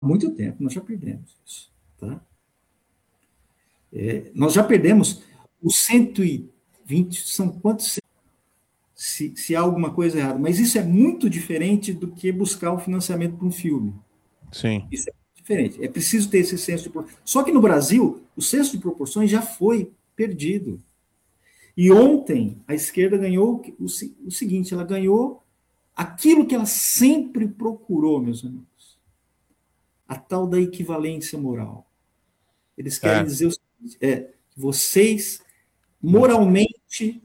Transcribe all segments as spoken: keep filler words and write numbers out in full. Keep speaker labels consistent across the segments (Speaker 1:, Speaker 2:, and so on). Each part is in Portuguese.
Speaker 1: Há muito tempo nós já perdemos isso. Tá? É, nós já perdemos os cento e vinte, são quantos? Se, se há alguma coisa errada. Mas isso é muito diferente do que buscar o financiamento para um filme.
Speaker 2: Sim.
Speaker 1: Isso é diferente. É preciso ter esse senso de proporções. Só que no Brasil, o senso de proporções já foi perdido. E ontem a esquerda ganhou o, o seguinte: ela ganhou aquilo que ela sempre procurou, meus amigos, a tal da equivalência moral. Eles querem
Speaker 2: É.
Speaker 1: dizer o seguinte: é, vocês moralmente,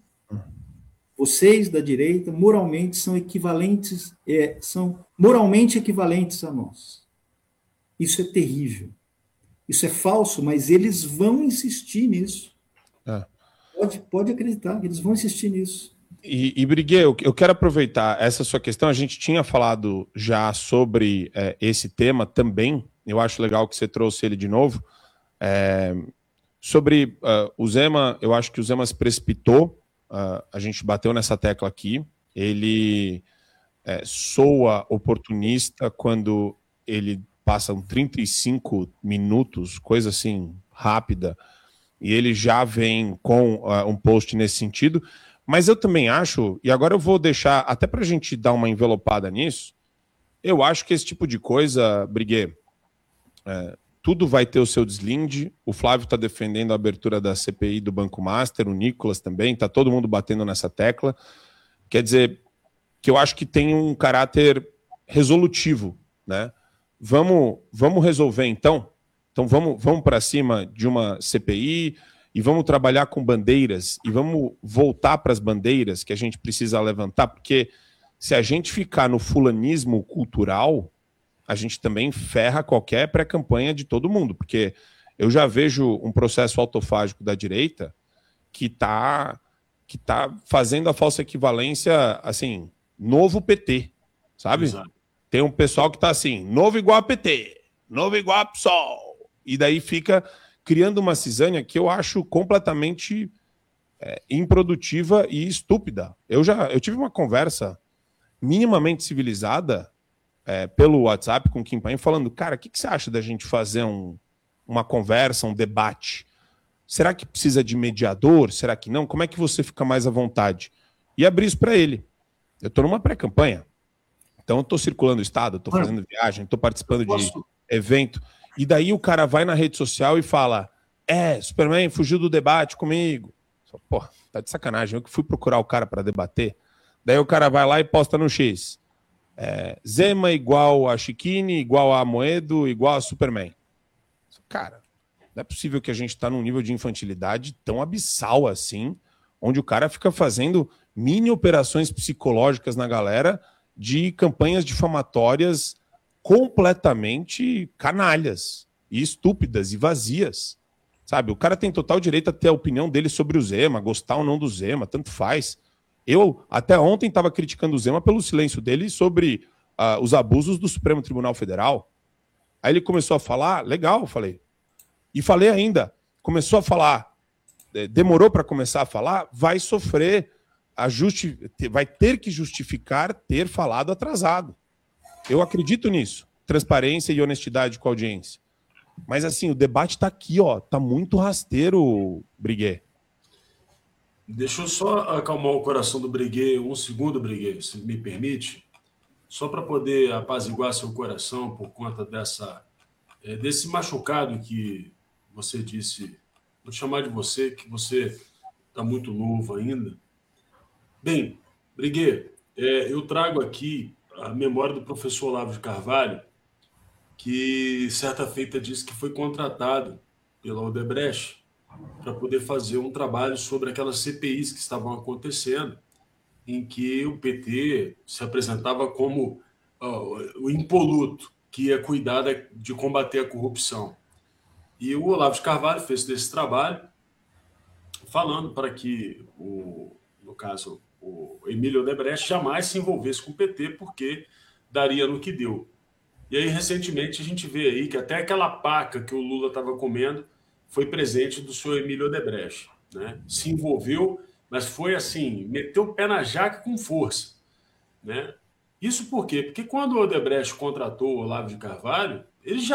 Speaker 1: vocês da direita, moralmente são equivalentes, é, são moralmente equivalentes a nós. Isso é terrível. Isso é falso, mas eles vão insistir nisso.
Speaker 2: É.
Speaker 1: Pode, pode acreditar que eles vão insistir nisso.
Speaker 2: E, e Briguet, eu, eu quero aproveitar essa sua questão. A gente tinha falado já sobre é, esse tema também. Eu acho legal que você trouxe ele de novo. É, sobre uh, o Zema, eu acho que o Zema se precipitou. Uh, a gente bateu nessa tecla aqui. Ele é, soa oportunista quando ele passa trinta e cinco minutos, coisa assim, rápida, e ele já vem com uh, um post nesse sentido. Mas eu também acho, e agora eu vou deixar, até para a gente dar uma envelopada nisso, eu acho que esse tipo de coisa, Briguet, é, tudo vai ter o seu deslinde. O Flávio está defendendo a abertura da C P I do Banco Master, o Nicolas também, está todo mundo batendo nessa tecla. Quer dizer, que eu acho que tem um caráter resolutivo, né? Vamos, vamos resolver então? Então vamos, vamos para cima de uma C P I e vamos trabalhar com bandeiras e vamos voltar para as bandeiras que a gente precisa levantar, porque se a gente ficar no fulanismo cultural, a gente também ferra qualquer pré-campanha de todo mundo, porque eu já vejo um processo autofágico da direita que está que tá fazendo a falsa equivalência, assim, novo P T, sabe?
Speaker 3: Exato.
Speaker 2: Tem um pessoal que está assim, novo igual a P T, novo igual a PSOL, e daí fica criando uma cisânia que eu acho completamente é, improdutiva e estúpida. Eu já eu tive uma conversa minimamente civilizada é, pelo WhatsApp com o Kim Paim falando, cara, o que, que você acha da gente fazer um, uma conversa, um debate? Será que precisa de mediador? Será que não? Como é que você fica mais à vontade? E abri isso para ele. Eu estou numa pré-campanha. Então eu estou circulando o estado, estou fazendo viagem, estou participando de evento. E daí o cara vai na rede social e fala, é, Superman fugiu do debate comigo. Pô, tá de sacanagem. Eu que fui procurar o cara para debater. Daí o cara vai lá e posta no X. É, Zema igual a Chiquini, igual a Amoedo, igual a Superman. Cara, não é possível que a gente está num nível de infantilidade tão abissal assim, onde o cara fica fazendo mini operações psicológicas na galera de campanhas difamatórias completamente canalhas e estúpidas e vazias. Sabe, o cara tem total direito a ter a opinião dele sobre o Zema, gostar ou não do Zema, tanto faz. Eu, até ontem, estava criticando o Zema pelo silêncio dele sobre uh, os abusos do Supremo Tribunal Federal. Aí ele começou a falar, legal, eu falei. E falei ainda, começou a falar, demorou para começar a falar, vai sofrer, a justi- vai ter que justificar ter falado atrasado. Eu acredito nisso, transparência e honestidade com a audiência. Mas assim, o debate está aqui, ó, tá muito rasteiro, Briguet.
Speaker 3: Deixa eu só acalmar o coração do Briguet, um segundo, Briguet, se me permite, só para poder apaziguar seu coração por conta dessa, é, desse machucado que você disse, vou chamar de você, que você está muito novo ainda. Bem, Briguet, é, eu trago aqui a memória do professor Olavo de Carvalho, que certa feita disse que foi contratado pela Odebrecht para poder fazer um trabalho sobre aquelas C P Is que estavam acontecendo, em que o P T se apresentava como uh, o impoluto que ia cuidar de combater a corrupção. E o Olavo de Carvalho fez desse trabalho, falando para que, o, no caso, o Emílio Odebrecht jamais se envolvesse com o P T, porque daria no que deu. E aí, recentemente, a gente vê aí que até aquela paca que o Lula estava comendo foi presente do senhor Emílio Odebrecht, né? Se envolveu, mas foi assim, meteu o pé na jaca com força, né? Isso por quê? Porque quando o Odebrecht contratou o Olavo de Carvalho, Ele já